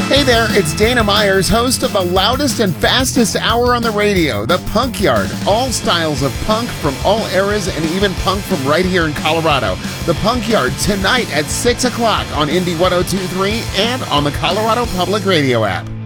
Hey there, it's Dana Myers, host of the loudest and fastest hour on the radio, The Punk Yard. All styles of punk from all eras and even punk from right here in Colorado. The Punk Yard tonight at 6 o'clock on Indie 102.3 and on the Colorado Public Radio app.